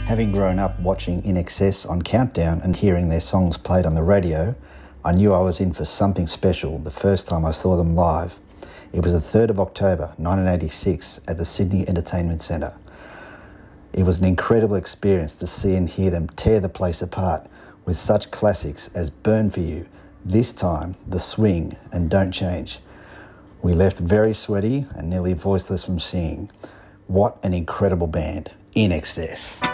Having grown up watching INXS on Countdown and hearing their songs played on the radio, I knew I was in for something special the first time I saw them live. It was the 3rd of October 1986 at the Sydney Entertainment Centre. It was an incredible experience to see and hear them tear the place apart with such classics as Burn For You, This Time, The Swing and Don't Change. We left very sweaty and nearly voiceless from singing. What an incredible band, INXS.